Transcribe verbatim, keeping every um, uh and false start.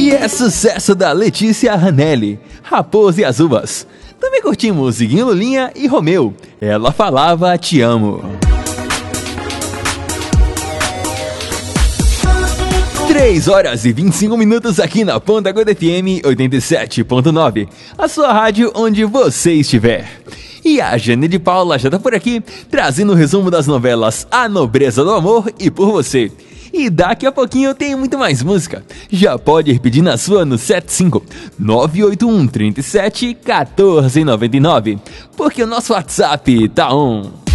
E é sucesso da Letícia Ranelli, Raposa e as Uvas. Também curtimos Iguinho Lulinha e Romeu, Ela Falava Te Amo. três horas e vinte e cinco minutos aqui na Ponta Gorda F M oitenta e sete ponto nove, a sua rádio onde você estiver. E a Jane de Paula já tá por aqui, trazendo o resumo das novelas A Nobreza do Amor e Por Você. E daqui a pouquinho tem muito mais música. Já pode ir pedindo a sua no sete cinco nove oito um três sete um quatro nove nove, porque o nosso WhatsApp tá on.